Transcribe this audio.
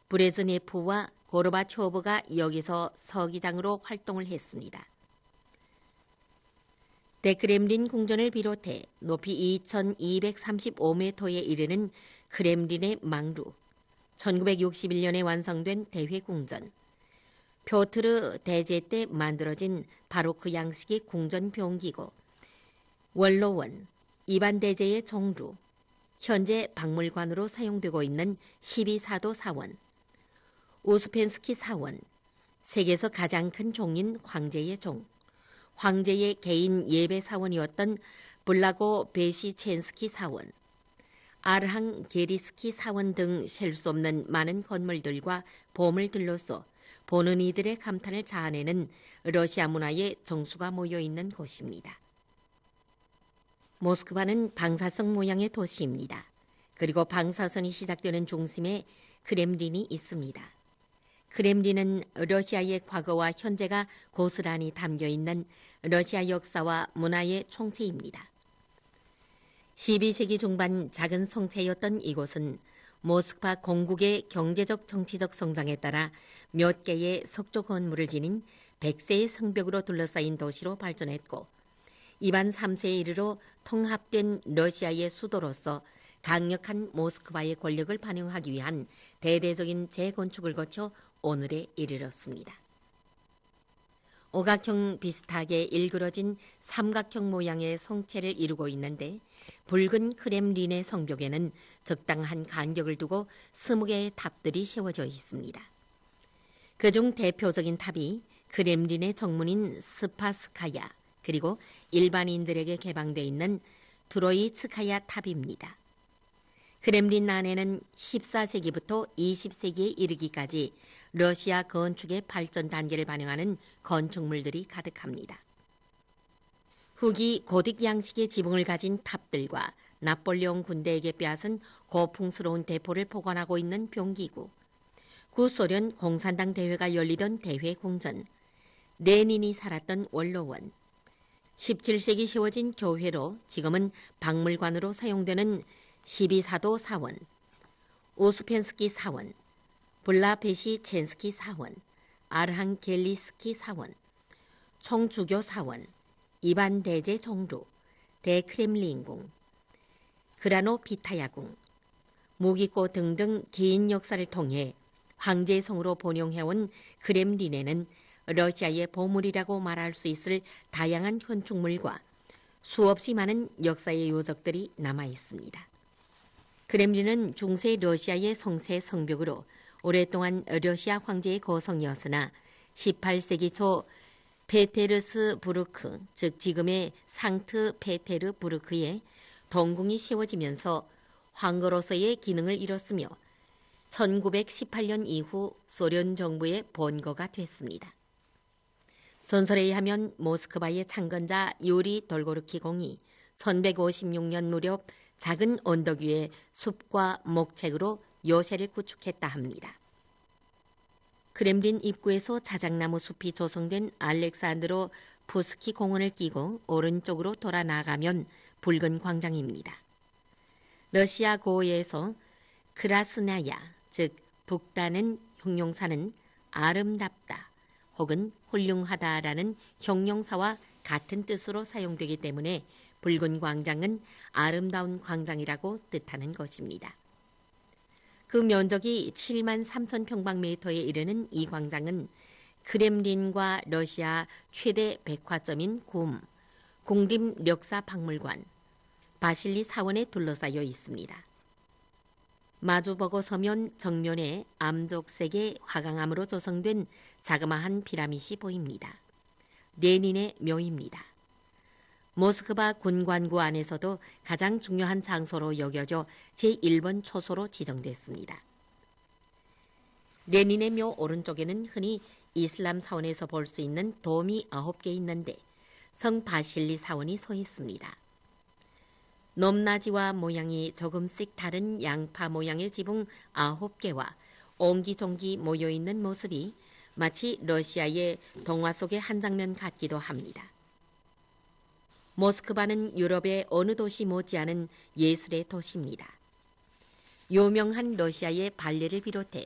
브레즈네프와 고르바초브가 여기서 서기장으로 활동을 했습니다. 대크렘린 궁전을 비롯해 높이 2235m에 이르는 크렘린의 망루, 1961년에 완성된 대회궁전, 표트르 대제 때 만들어진 바로크 양식의 궁전 병기고, 원로원, 이반 대제의 종루, 현재 박물관으로 사용되고 있는 12사도 사원, 우스펜스키 사원, 세계에서 가장 큰 종인 황제의 종, 황제의 개인 예배 사원이었던 블라고 베시첸스키 사원, 아르항 게리스키 사원 등 셀 수 없는 많은 건물들과 봄을 둘러싸 보는 이들의 감탄을 자아내는 러시아 문화의 정수가 모여있는 곳입니다. 모스크바는 방사성 모양의 도시입니다. 그리고 방사선이 시작되는 중심에 크렘린이 있습니다. 크렘린은 러시아의 과거와 현재가 고스란히 담겨있는 러시아 역사와 문화의 총체입니다. 12세기 중반 작은 성체였던 이곳은 모스크바 공국의 경제적 정치적 성장에 따라 몇 개의 석조 건물을 지닌 100세의 성벽으로 둘러싸인 도시로 발전했고, 이반 3세에 이르러 통합된 러시아의 수도로서 강력한 모스크바의 권력을 반영하기 위한 대대적인 재건축을 거쳐 오늘에 이르렀습니다. 오각형 비슷하게 일그러진 삼각형 모양의 성체를 이루고 있는데, 붉은 크렘린의 성벽에는 적당한 간격을 두고 20개의 탑들이 세워져 있습니다. 그중 대표적인 탑이 크렘린의 정문인 스파스카야, 그리고 일반인들에게 개방되어 있는 트로이츠카야 탑입니다. 크렘린 안에는 14세기부터 20세기에 이르기까지 러시아 건축의 발전 단계를 반영하는 건축물들이 가득합니다. 후기 고딕 양식의 지붕을 가진 탑들과 나폴레옹 군대에게 빼앗은 고풍스러운 대포를 보관하고 있는 병기구, 구소련 공산당 대회가 열리던 대회궁전, 레닌이 살았던 원로원, 17세기 세워진 교회로 지금은 박물관으로 사용되는 12사도 사원, 우스펜스키 사원, 블라베시첸스키 사원, 아르항겔리스키 사원, 총주교 사원, 이반 대제 종루, 대크렘린궁, 그라노피타야궁, 무기고 등등 긴 역사를 통해 황제의 성으로 번영해온 크렘린에는 러시아의 보물이라고 말할 수 있을 다양한 건축물과 수없이 많은 역사의 요적들이 남아 있습니다. 크렘린은 중세 러시아의 성세 성벽으로 오랫동안 러시아 황제의 거성이었으나 18세기 초 페테르스부르크, 즉 지금의 상트페테르부르크에 동궁이 세워지면서 황거로서의 기능을 잃었으며 1918년 이후 소련 정부의 본거가 됐습니다. 전설에 의하면 모스크바의 창건자 유리 돌고르키 공이 1156년 무렵 작은 언덕 위에 숲과 목책으로 요새를 구축했다 합니다. 크렘린 입구에서 자작나무 숲이 조성된 알렉산드로 푸스키 공원을 끼고 오른쪽으로 돌아 나가면 붉은 광장입니다. 러시아 고어에서 크라스나야, 즉 북다는 형용사는 아름답다 혹은 훌륭하다라는 형용사와 같은 뜻으로 사용되기 때문에 붉은 광장은 아름다운 광장이라고 뜻하는 것입니다. 그 면적이 7만 3천 평방미터에 이르는 이 광장은 크렘린과 러시아 최대 백화점인 굼, 국립역사박물관, 바실리 사원에 둘러싸여 있습니다. 마주보고 서면 정면에 암족색의 화강암으로 조성된 자그마한 피라밋이 보입니다. 레닌의 묘입니다. 모스크바 군관구 안에서도 가장 중요한 장소로 여겨져 제1번 초소로 지정됐습니다. 레닌의 묘 오른쪽에는 흔히 이슬람 사원에서 볼 수 있는 돔이 9개 있는데 성 바실리 사원이 서 있습니다. 높낮이와 모양이 조금씩 다른 양파 모양의 지붕 9개와 옹기종기 모여있는 모습이 마치 러시아의 동화 속의 한 장면 같기도 합니다. 모스크바는 유럽의 어느 도시 못지않은 예술의 도시입니다. 유명한 러시아의 발레를 비롯해